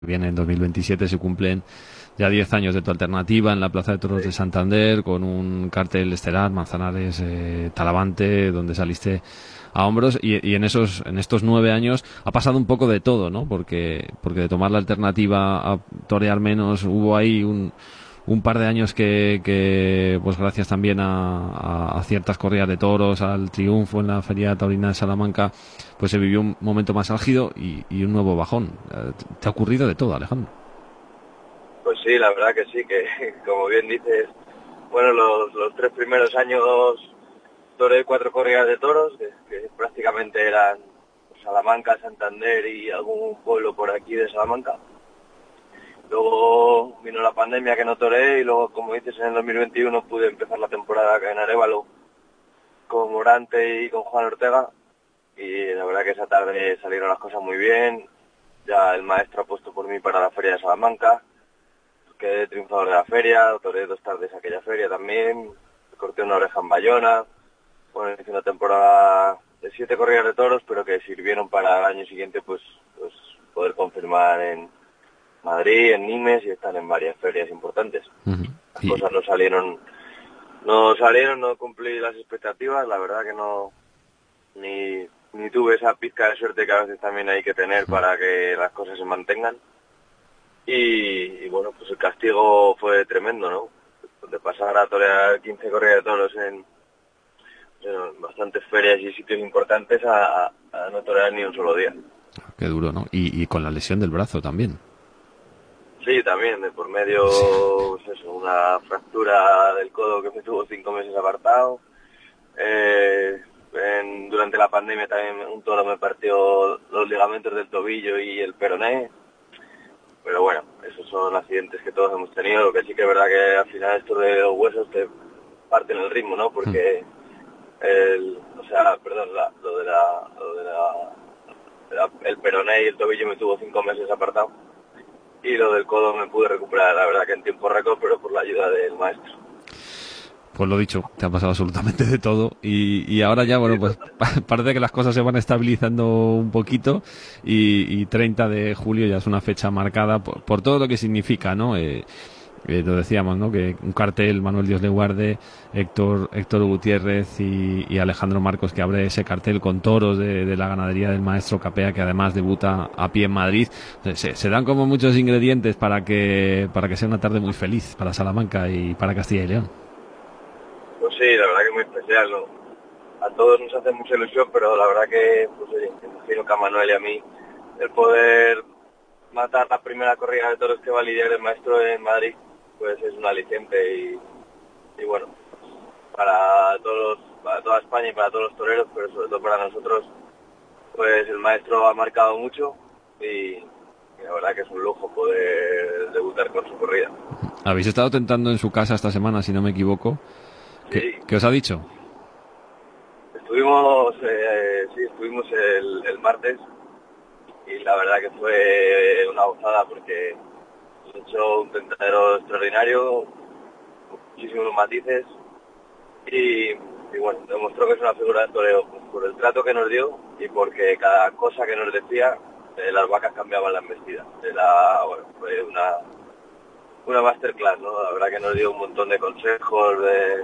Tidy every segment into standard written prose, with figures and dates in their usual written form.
Viene en 2027, se cumplen ya 10 años de tu alternativa en la Plaza de Toros de Santander, con un cartel estelar, Manzanares, Talavante, donde saliste a hombros, y en estos 9 años ha pasado un poco de todo, ¿no? Porque de tomar la alternativa a torear menos, hubo ahí un par de años que pues gracias también a ciertas corridas de toros, al triunfo en la Feria Taurina de Salamanca, pues se vivió un momento más álgido y un nuevo bajón. Te ha ocurrido de todo, Alejandro. Pues sí, la verdad que sí, que como bien dices, bueno, los 3 primeros años toré 4 corridas de toros, que prácticamente eran Salamanca, Santander y algún pueblo por aquí de Salamanca. Luego vino la pandemia que no toré y luego, como dices, en el 2021 pude empezar la temporada acá en Arévalo con Morante y con Juan Ortega, y la verdad que esa tarde salieron las cosas muy bien. Ya el maestro ha puesto por mí para la Feria de Salamanca, quedé triunfador de la feria, toré 2 tardes aquella feria también, corté una oreja en Bayona. Bueno, hice una temporada de 7 corridas de toros, pero que sirvieron para el año siguiente pues poder confirmar en Madrid, en Nimes, y estar en varias ferias importantes. Uh-huh. Las cosas no cumplí las expectativas, la verdad que no, ni tuve esa pizca de suerte que a veces también hay que tener para que las cosas se mantengan. Y bueno, pues el castigo fue tremendo, ¿no? De pasar a torear 15 corridas de toros en bastantes ferias y sitios importantes a no torear ni un solo día. Qué duro, ¿no? Y con la lesión del brazo también. Sí, también, de por medio, Sí. pues eso, una fractura del codo que me tuvo 5 meses apartado. Durante la pandemia también un toro me partió los ligamentos del tobillo y el peroné. Pero bueno, esos son accidentes que todos hemos tenido. Lo que sí que es verdad que al final esto de los huesos te parten el ritmo, ¿no? Porque el peroné y el tobillo me tuvo 5 meses apartado, y lo del codo me pude recuperar, la verdad que en tiempo récord, pero por la ayuda del maestro. Pues lo dicho, te ha pasado absolutamente de todo y ahora ya, bueno, Sí, pues total. parece que las cosas se van estabilizando un poquito y 30 de julio ya es una fecha marcada por todo lo que significa, ¿no? Lo decíamos, ¿no? Que un cartel, Manuel Dios le guarde, Héctor Gutiérrez y Alejandro Marcos, que abre ese cartel con toros de la ganadería del maestro Capea, que además debuta a pie en Madrid. Se dan como muchos ingredientes para que sea una tarde muy feliz para Salamanca y para Castilla y León. Pues sí, la verdad que muy especial, ¿no? A todos nos hace mucha ilusión, pero la verdad que, pues oye, me imagino que a Manuel y a mí, el poder matar la primera corrida de toros que va a lidiar el maestro en Madrid, pues es un aliciente. Y bueno, para toda España y para todos los toreros, pero sobre todo para nosotros, pues el maestro ha marcado mucho, y la verdad que es un lujo poder debutar con su corrida. Habéis estado tentando en su casa esta semana, si no me equivoco. ¿Qué, Sí, qué os ha dicho? estuvimos el martes, y la verdad que fue una gozada porque nos echó un tentadero extraordinario, muchísimos matices, y bueno, demostró que es una figura de toreo, pues, por el trato que nos dio y porque cada cosa que nos decía, las vacas cambiaban la embestida. Fue una masterclass, ¿no? La verdad que nos dio un montón de consejos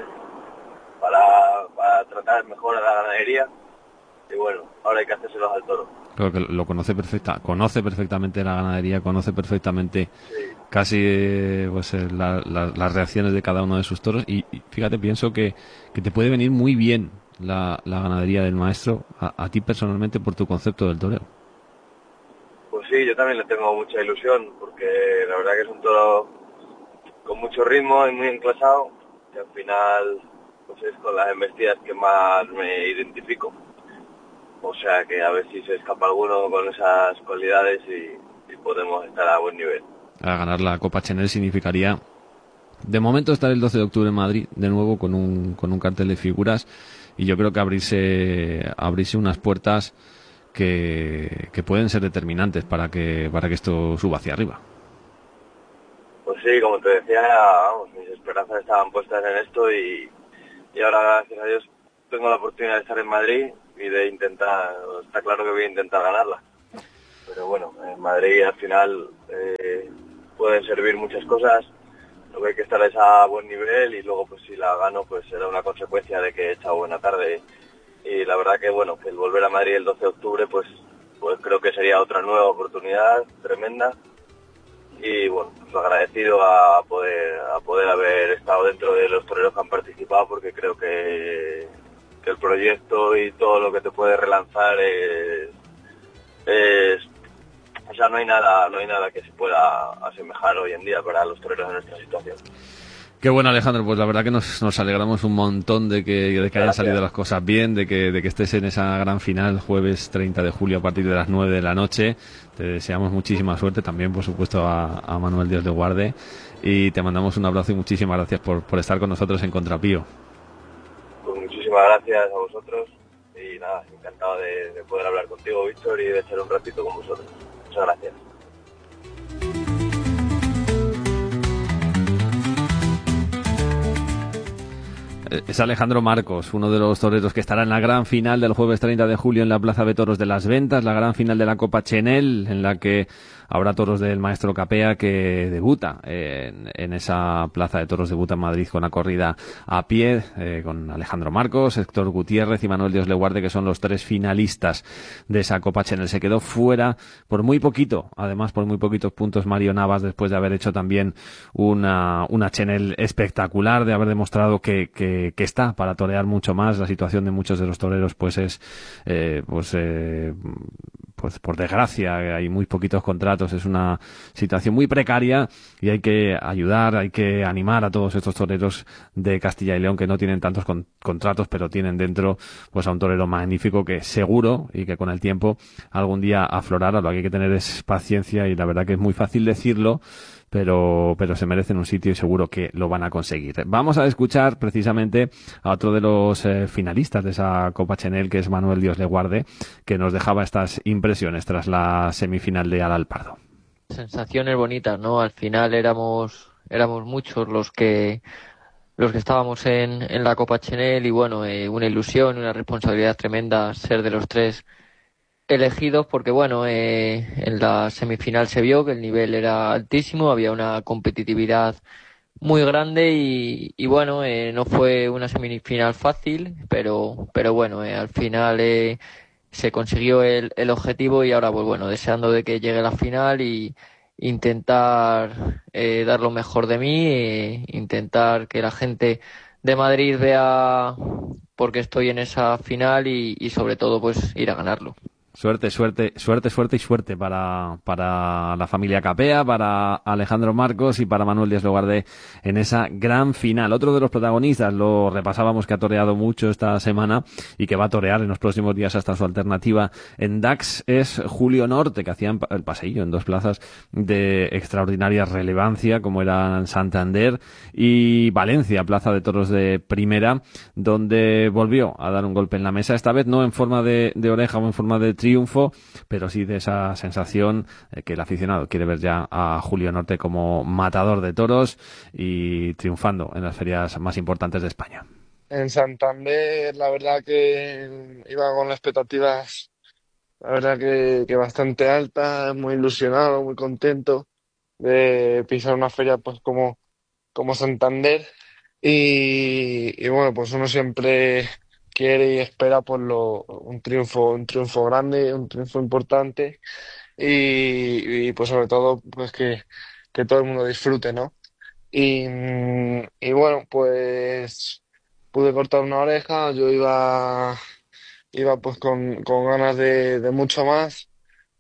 para tratar mejor a la ganadería, y bueno, ahora hay que hacérselos al toro. Creo que lo conoce perfectamente la ganadería, conoce perfectamente Sí, casi pues, las reacciones de cada uno de sus toros y fíjate, pienso que te puede venir muy bien la ganadería del maestro a ti personalmente por tu concepto del toreo. pues sí, yo también le tengo mucha ilusión porque la verdad que es un toro con mucho ritmo y muy enclasado, que al final pues es con las embestidas que más me identifico. O sea que a ver si se escapa alguno con esas cualidades, y podemos estar a buen nivel. A ganar la Copa Chanel significaría, de momento, estar el 12 de octubre en Madrid, de nuevo con un cartel de figuras, y yo creo que abrirse unas puertas que pueden ser determinantes para que esto suba hacia arriba. Pues sí, como te decía, vamos, mis esperanzas estaban puestas en esto, y ahora, gracias a Dios, tengo la oportunidad de estar en Madrid y de intentar, está claro que voy a intentar ganarla. pero bueno, en Madrid al final pueden servir muchas cosas. Lo que hay que estar es a buen nivel y luego pues si la gano pues será una consecuencia de que he echado buena tarde. Y la verdad que bueno, que el volver a Madrid el 12 de octubre pues creo que sería otra nueva oportunidad tremenda. Y bueno, pues agradecido a poder haber estado dentro de los toreros que han participado, porque creo que el proyecto y todo lo que te puede relanzar o sea, no hay nada que se pueda asemejar hoy en día para los toreros en nuestra situación. Qué bueno, Alejandro, pues la verdad que nos alegramos un montón de que hayan salido las cosas bien, de que estés en esa gran final jueves 30 de julio a partir de las 9 de la noche. Te deseamos muchísima suerte también, por supuesto, a Manuel, Dios le guarde, y te mandamos un abrazo y muchísimas gracias por estar con nosotros en Contrapío. Pues muchísimas gracias a vosotros y nada, encantado de poder hablar contigo, Víctor, y de echar un ratito con vosotros. Muchas gracias. Es Alejandro Marcos, uno de los toreros que estará en la gran final del jueves 30 de julio en la Plaza de Toros de Las Ventas, la gran final de la Copa Chenel, en la que habrá toros del maestro Capea, que debuta en esa Plaza de Toros, debuta en Madrid con la corrida a pie, con Alejandro Marcos, Héctor Gutiérrez y Manuel, Dios le guarde, que son los tres finalistas de esa Copa Chenel. Se quedó fuera por muy poquito, además por muy poquitos puntos, Mario Navas, después de haber hecho también una Chenel espectacular, de haber demostrado que está para torear mucho más. La situación de muchos de los toreros pues es pues por desgracia hay muy poquitos contratos, es una situación muy precaria y hay que ayudar, hay que animar a todos estos toreros de Castilla y León que no tienen tantos contratos, pero tienen dentro pues a un torero magnífico que seguro y que con el tiempo algún día aflorará. Lo que hay que tener es paciencia y la verdad que es muy fácil decirlo, pero se merecen un sitio y seguro que lo van a conseguir. Vamos a escuchar precisamente a otro de los finalistas de esa Copa Chenel, que es Manuel, Dios le guarde, que nos dejaba estas impresiones tras la semifinal de Al Pardo. Sensaciones bonitas, ¿no? Al final éramos muchos los que estábamos en la Copa Chenel y bueno, una ilusión, una responsabilidad tremenda ser de los tres elegidos, porque bueno, en la semifinal se vio que el nivel era altísimo, había una competitividad muy grande y bueno, no fue una semifinal fácil, pero bueno, al final se consiguió el objetivo y ahora pues bueno, deseando de que llegue la final y intentar dar lo mejor de mí, intentar que la gente de Madrid vea por qué estoy en esa final y sobre todo pues ir a ganarlo. Suerte y suerte para la familia Capea, para Alejandro Marcos y para Manuel, Dios lo guarde, en esa gran final. Otro de los protagonistas, lo repasábamos, que ha toreado mucho esta semana y que va a torear en los próximos días hasta su alternativa en Dax, es Julio Norte, que hacía el paseillo en dos plazas de extraordinaria relevancia, como eran Santander y Valencia, plaza de toros de primera, donde volvió a dar un golpe en la mesa, esta vez no en forma de oreja o en forma de triunfo, pero sí de esa sensación que el aficionado quiere ver ya a Julio Norte como matador de toros y triunfando en las ferias más importantes de España. En Santander, la verdad que iba con las expectativas, la verdad que bastante altas, muy ilusionado, muy contento de pisar una feria pues como Santander y bueno, pues uno siempre quiere y espera por un triunfo grande, un triunfo importante y pues sobre todo pues que todo el mundo disfrute, ¿no? Y bueno, pues pude cortar una oreja, yo iba pues con ganas de mucho más.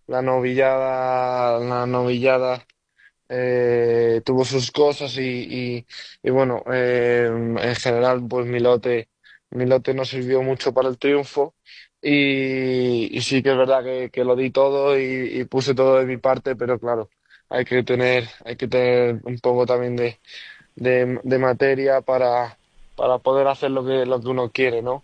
La novillada tuvo sus cosas y bueno, en general pues mi lote no sirvió mucho para el triunfo y sí que es verdad que lo di todo y puse todo de mi parte, pero claro, hay que tener un poco también de materia para poder hacer lo que uno quiere, ¿no?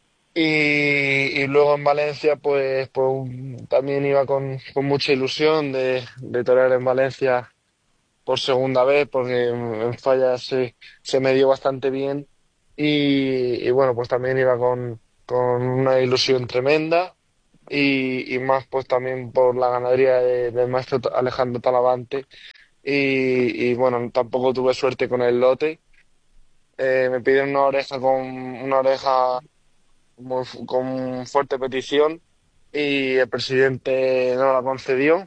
Y luego en Valencia, pues también iba con mucha ilusión de torear en Valencia por segunda vez, porque en Fallas se me dio bastante bien. Y bueno, pues también iba con una ilusión tremenda. y más pues también por la ganadería del maestro Alejandro Talavante y bueno, tampoco tuve suerte con el lote. Me pidieron una oreja con fuerte petición y el presidente no la concedió.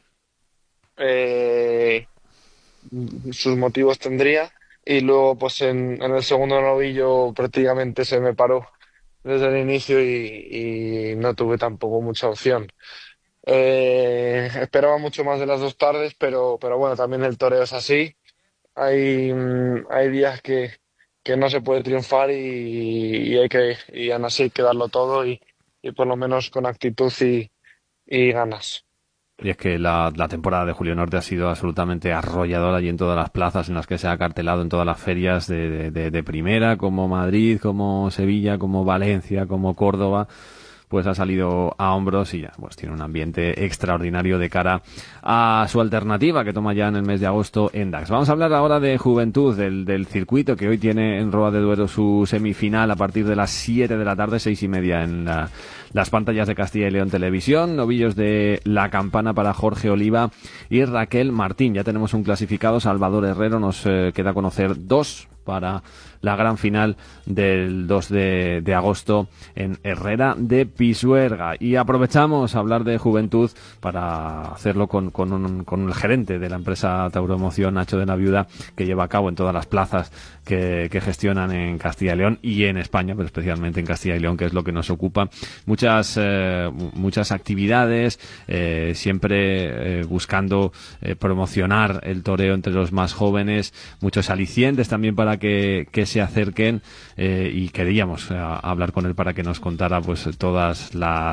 Eh, Sus motivos tendría. Y luego, pues en el segundo novillo prácticamente se me paró desde el inicio y no tuve tampoco mucha opción. Esperaba mucho más de las dos tardes, pero bueno, también el toreo es así. Hay días que no se puede triunfar y aún así hay que darlo todo y por lo menos con actitud y ganas. Y es que la temporada de Julio Norte ha sido absolutamente arrolladora y en todas las plazas en las que se ha acartelado, en todas las ferias de primera, como Madrid, como Sevilla, como Valencia, como Córdoba, pues ha salido a hombros y ya, pues tiene un ambiente extraordinario de cara a su alternativa que toma ya en el mes de agosto en Dax. Vamos a hablar ahora de Juventud, del circuito que hoy tiene en Roa de Duero su semifinal a partir de las 7 de la tarde, 6:30 en las pantallas de Castilla y León Televisión. Novillos de La Campana para Jorge Oliva y Raquel Martín. Ya tenemos un clasificado, Salvador Herrero. Nos queda conocer dos para la gran final del 2 de agosto en Herrera de Pisuerga. Y aprovechamos a hablar de Juventud para hacerlo con el gerente de la empresa Tauromoción, Nacho de la Viuda, que lleva a cabo en todas las plazas que gestionan en Castilla y León y en España, pero especialmente en Castilla y León, que es lo que nos ocupa. Muchas actividades, siempre buscando promocionar el toreo entre los más jóvenes, muchos alicientes también para que se acerquen, y queríamos hablar con él para que nos contara pues todos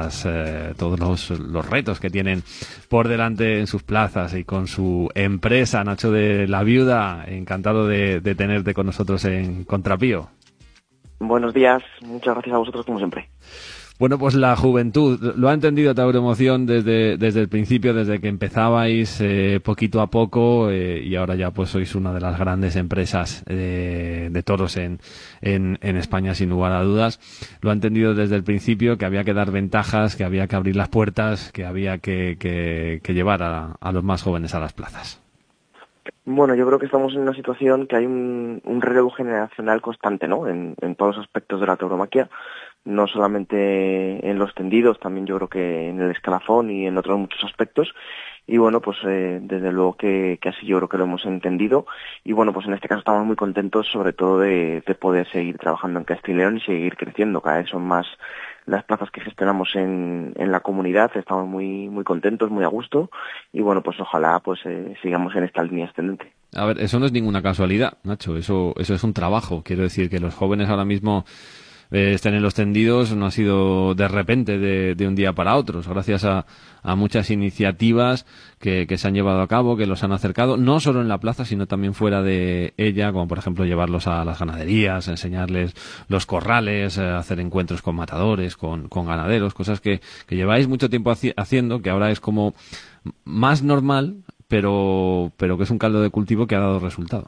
los retos que tienen por delante en sus plazas y con su empresa. Nacho de la Viuda, encantado de tenerte con nosotros en Contrapío. Buenos días, muchas gracias a vosotros como siempre. Bueno, pues la Juventud lo ha entendido Tauromoción desde el principio, desde que empezabais poquito a poco, y ahora ya pues sois una de las grandes empresas de toros en España, sin lugar a dudas. Lo ha entendido desde el principio, que había que dar ventajas, que había que abrir las puertas, que había que llevar a los más jóvenes a las plazas. Bueno, yo creo que estamos en una situación que hay un relevo generacional constante, ¿no? En todos los aspectos de la tauromaquia, no solamente en los tendidos, también yo creo que en el escalafón y en otros muchos aspectos. Y bueno, pues desde luego que así yo creo que lo hemos entendido. Y bueno, pues en este caso estamos muy contentos, sobre todo de poder seguir trabajando en Castilla y León y seguir creciendo. Cada vez son más las plazas que gestionamos en la comunidad. Estamos muy muy contentos, muy a gusto. Y bueno, pues ojalá pues sigamos en esta línea ascendente. A ver, eso no es ninguna casualidad, Nacho. Eso es un trabajo. Quiero decir que los jóvenes ahora mismo estén en los tendidos no ha sido de repente, de un día para otro, gracias a muchas iniciativas que se han llevado a cabo, que los han acercado, no solo en la plaza, sino también fuera de ella, como por ejemplo llevarlos a las ganaderías, enseñarles los corrales, hacer encuentros con matadores, con ganaderos, cosas que lleváis mucho tiempo haciendo, que ahora es como más normal, pero que es un caldo de cultivo que ha dado resultado.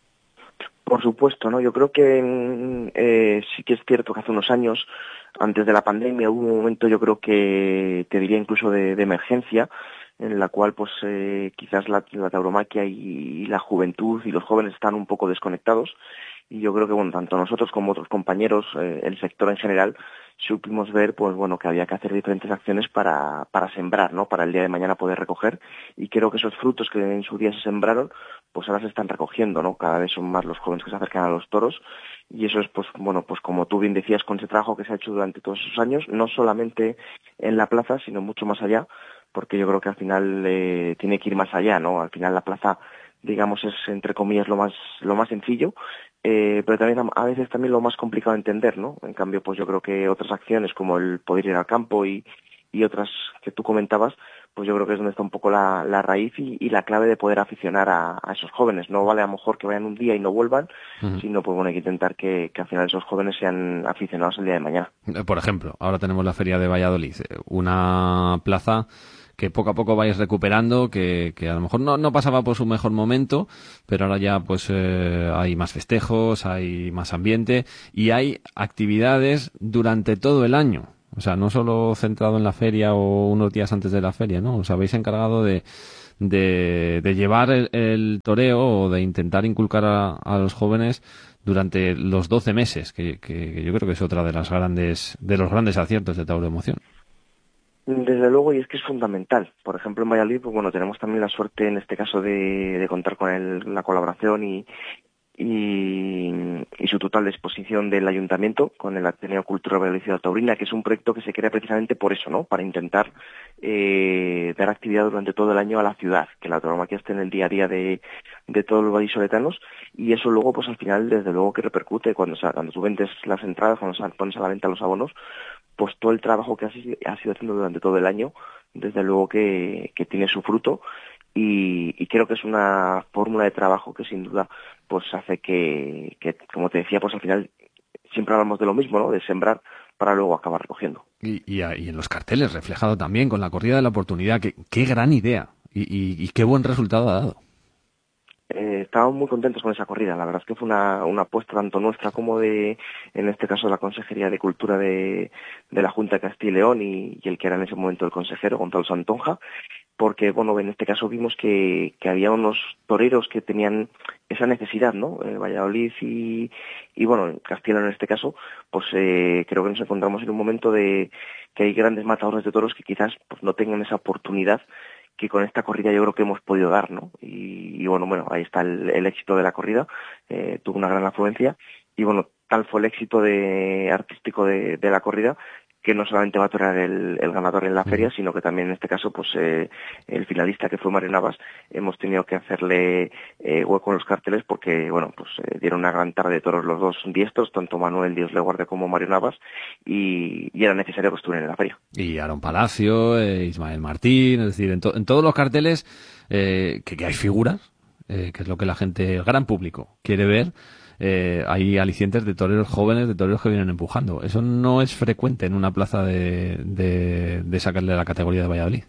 Por supuesto, ¿no? Yo creo que sí que es cierto que hace unos años, antes de la pandemia, hubo un momento, yo creo que te diría incluso de emergencia, en la cual pues quizás la tauromaquia y la juventud y los jóvenes están un poco desconectados. Y yo creo que bueno, tanto nosotros como otros compañeros, el sector en general, supimos ver pues bueno que había que hacer diferentes acciones para sembrar, ¿no? Para el día de mañana poder recoger, y creo que esos frutos que en su día se sembraron pues ahora se están recogiendo, ¿no? Cada vez son más los jóvenes que se acercan a los toros, y eso es pues bueno, pues como tú bien decías, con ese trabajo que se ha hecho durante todos esos años, no solamente en la plaza, sino mucho más allá, porque yo creo que al final tiene que ir más allá, ¿no? Al final la plaza, digamos, es entre comillas lo más sencillo, pero también a veces también lo más complicado de entender, ¿no? En cambio, pues yo creo que otras acciones como el poder ir al campo y otras que tú comentabas, pues yo creo que es donde está un poco la raíz y la clave de poder aficionar a esos jóvenes. No vale a lo mejor que vayan un día y no vuelvan, sino pues bueno, hay que intentar que al final esos jóvenes sean aficionados el día de mañana. Por ejemplo, ahora tenemos la Feria de Valladolid, una plaza que poco a poco vais recuperando, que a lo mejor no pasaba por su mejor momento, pero ahora ya pues hay más festejos, hay más ambiente y hay actividades durante todo el año. O sea, no solo centrado en la feria o unos días antes de la feria, ¿no? Os habéis encargado de llevar el toreo o de intentar inculcar a los jóvenes durante los 12 meses, que yo creo que es otra de los grandes aciertos de Tauro Emoción. Desde luego, y es que es fundamental. Por ejemplo, en Valladolid, pues bueno, tenemos también la suerte en este caso de contar con la colaboración y su total disposición del ayuntamiento con el Ateneo Cultural Valladolid Ciudad Taurina, que es un proyecto que se crea precisamente por eso, ¿no? Para intentar dar actividad durante todo el año a la ciudad, que la tauromaquia esté en el día a día de todos los vallisoletanos, y eso luego, pues al final, desde luego que repercute cuando tú vendes las entradas, cuando pones a la venta los abonos, pues todo el trabajo que has ido haciendo durante todo el año, desde luego que tiene su fruto, y creo que es una fórmula de trabajo que sin duda pues hace que, como te decía, pues al final siempre hablamos de lo mismo, ¿no? De sembrar para luego acabar recogiendo. Y en los carteles, reflejado también con la corrida de la oportunidad. Qué gran idea y qué buen resultado ha dado. Estábamos muy contentos con esa corrida. La verdad es que fue una apuesta tanto nuestra como en este caso, de la Consejería de Cultura de la Junta de Castilla y León y el que era en ese momento el consejero, Gonzalo Santonja, porque, bueno, en este caso vimos que había unos toreros que tenían esa necesidad, ¿no? Valladolid y bueno, en Castilla y León en este caso, pues creo que nos encontramos en un momento de que hay grandes matadores de toros que quizás pues no tengan esa oportunidad que con esta corrida yo creo que hemos podido dar, ¿no? Y bueno, ahí está el éxito de la corrida, tuvo una gran afluencia y bueno, tal fue el éxito artístico de la corrida que no solamente va a torear el ganador en la feria, sino que también en este caso pues el finalista, que fue Mario Navas, hemos tenido que hacerle hueco en los carteles porque bueno, pues dieron una gran tarde de toros los dos diestros, tanto Manuel Dios le guarde como Mario Navas, y era necesario que estuvieran en la feria. Y Aaron Palacio, Ismael Martín, es decir, en todos los carteles que hay figuras, que es lo que la gente, el gran público, quiere ver. Hay alicientes de toreros jóvenes, de toreros que vienen empujando. Eso no es frecuente en una plaza de sacarle la categoría de Valladolid.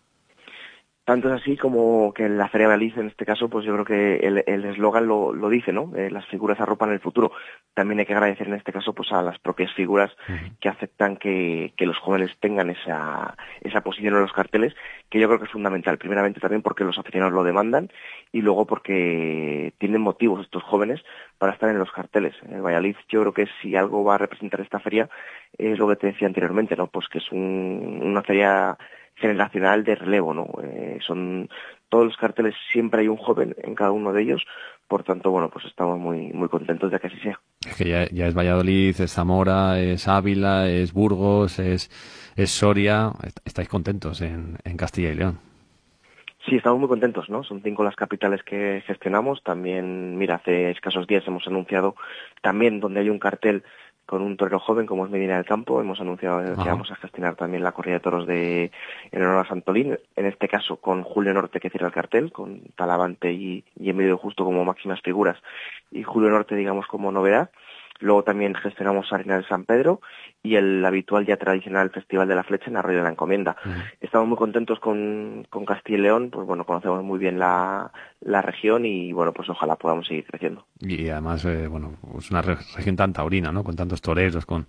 Tanto es así como que en la Feria de Valladolid, en este caso, pues yo creo que el eslogan lo dice, ¿no? Las figuras arropan el futuro. También hay que agradecer en este caso pues a las propias figuras que aceptan que los jóvenes tengan esa posición en los carteles, que yo creo que es fundamental. Primeramente también porque los aficionados lo demandan y luego porque tienen motivos estos jóvenes para estar en los carteles. El Valladolid, yo creo que si algo va a representar esta feria es lo que te decía anteriormente, ¿no? Pues que es una feria generacional de relevo, ¿no? Son todos los carteles, siempre hay un joven en cada uno de ellos, por tanto, bueno, pues estamos muy muy contentos de que así sea. Es que ya es Valladolid, es Zamora, es Ávila, es Burgos, es Soria. Estáis contentos en Castilla y León. Sí, estamos muy contentos, ¿no? Son 5 las capitales que gestionamos. También, mira, hace escasos días hemos anunciado también donde hay un cartel con un torero joven como es Medina del Campo. Hemos anunciado que vamos a gestionar también la corrida de toros en honor a Santolín, en este caso con Julio Norte, que cierra el cartel, con Talavante y Emilio Justo como máximas figuras y Julio Norte, digamos, como novedad. Luego también gestionamos Arenal de San Pedro y el habitual ya tradicional Festival de la Flecha en Arroyo de la Encomienda. Estamos muy contentos con Castilla y León, pues bueno, conocemos muy bien la región y bueno, pues ojalá podamos seguir creciendo. Y además, bueno, es una región tan taurina, ¿no? Con tantos toreros, con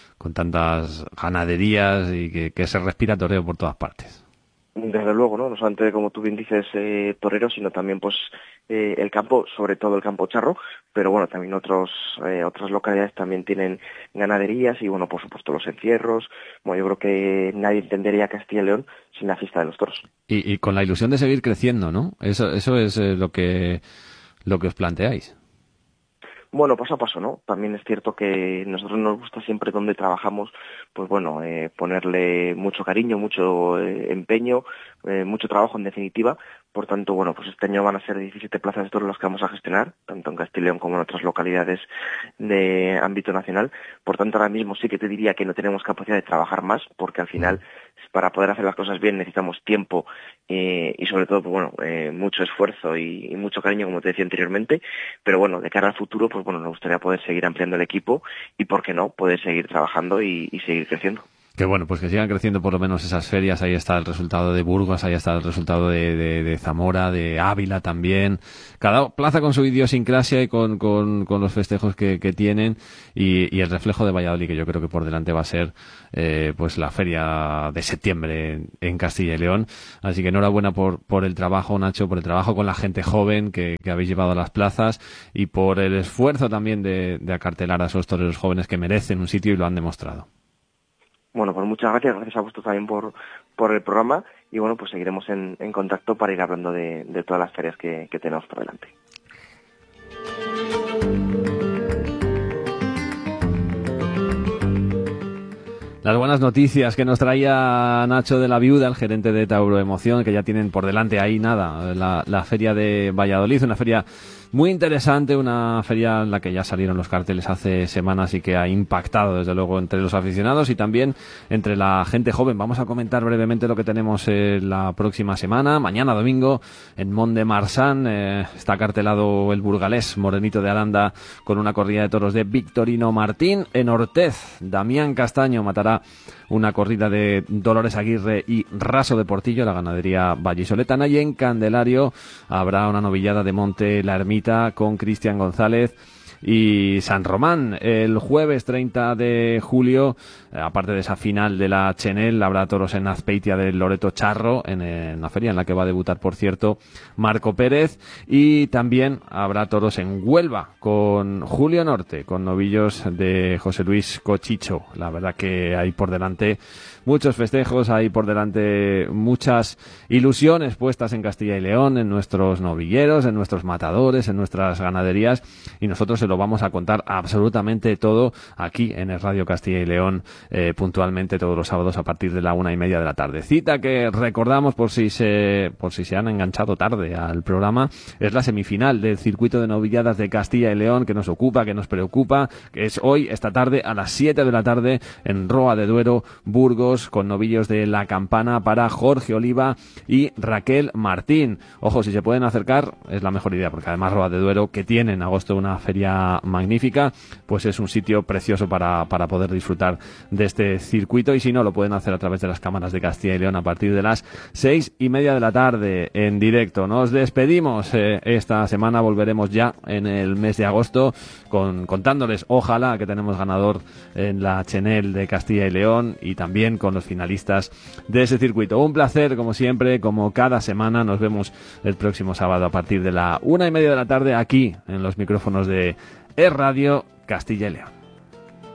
tantas ganaderías y que se respira toreo por todas partes. Desde luego, ¿no? No solamente, como tú bien dices, toreros, sino también pues el campo, sobre todo el campo charro, pero bueno, también otras localidades también tienen ganaderías y bueno, por supuesto los encierros. Bueno, yo creo que nadie entendería Castilla y León sin la fiesta de los toros. Y con la ilusión de seguir creciendo, ¿no? Eso es lo que os planteáis. Bueno, paso a paso, ¿no? También es cierto que nosotros nos gusta siempre donde trabajamos, pues bueno, ponerle mucho cariño, mucho empeño, mucho trabajo en definitiva. Por tanto, bueno, pues este año van a ser 17 plazas de toros las que vamos a gestionar, tanto en Castilla y León como en otras localidades de ámbito nacional. Por tanto, ahora mismo sí que te diría que no tenemos capacidad de trabajar más, porque al final, para poder hacer las cosas bien necesitamos tiempo y sobre todo, pues bueno, mucho esfuerzo y mucho cariño, como te decía anteriormente. Pero bueno, de cara al futuro, pues bueno, nos gustaría poder seguir ampliando el equipo y, ¿por qué no?, poder seguir trabajando y seguir creciendo. Que bueno, pues que sigan creciendo por lo menos esas ferias. Ahí está el resultado de Burgos, ahí está el resultado de Zamora, de Ávila también. Cada plaza con su idiosincrasia y con los festejos que tienen y el reflejo de Valladolid, que yo creo que por delante va a ser pues la feria de septiembre en Castilla y León. Así que enhorabuena por el trabajo, Nacho, por el trabajo con la gente joven que habéis llevado a las plazas y por el esfuerzo también de acartelar a esos toreros jóvenes que merecen un sitio y lo han demostrado. Bueno, pues muchas gracias a vosotros también por el programa y bueno, pues seguiremos en contacto para ir hablando de todas las ferias que tenemos por delante. Las buenas noticias que nos traía Nacho de la Viuda, el gerente de Tauro Emoción, que ya tienen por delante ahí la feria de Valladolid, una feria muy interesante, una feria en la que ya salieron los carteles hace semanas y que ha impactado desde luego entre los aficionados y también entre la gente joven. Vamos a comentar brevemente lo que tenemos la próxima semana. Mañana domingo en Mont-de-Marsan está cartelado el burgalés Morenito de Aranda con una corrida de toros de Victorino Martín. En Ortez, Damián Castaño matará una corrida de Dolores Aguirre y Raso de Portillo, la ganadería vallisoletana, y en Candelario habrá una novillada de Monte La Ermita con Cristian González y San Román. El jueves 30 de julio, aparte de esa final de la Chenel, habrá toros en Azpeitia del Loreto Charro, en la feria en la que va a debutar, por cierto, Marco Pérez, y también habrá toros en Huelva con Julio Norte, con novillos de José Luis Cochicho. La verdad que hay por delante muchos festejos, hay por delante muchas ilusiones puestas en Castilla y León, en nuestros novilleros, en nuestros matadores, en nuestras ganaderías, y nosotros se lo vamos a contar absolutamente todo aquí en el Radio Castilla y León, puntualmente todos los sábados a partir de la 1:30 de la tarde. Cita que recordamos por si se han enganchado tarde al programa, es la semifinal del circuito de novilladas de Castilla y León que nos ocupa, que nos preocupa, que es hoy, esta tarde, a las 7 de la tarde en Roa de Duero, Burgos, con novillos de La Campana para Jorge Oliva y Raquel Martín. Ojo, si se pueden acercar es la mejor idea, porque además Roa de Duero, que tiene en agosto una feria magnífica, pues es un sitio precioso para poder disfrutar de este circuito, y si no, lo pueden hacer a través de las cámaras de Castilla y León a partir de las 6:30 de la tarde en directo. Nos despedimos esta semana, volveremos ya en el mes de agosto contándoles, ojalá, que tenemos ganador en la Chenel de Castilla y León y también con los finalistas de ese circuito. Un placer, como siempre, como cada semana. Nos vemos el próximo sábado a partir de la 1:30 de la tarde aquí en los micrófonos de Radio Castilla y León.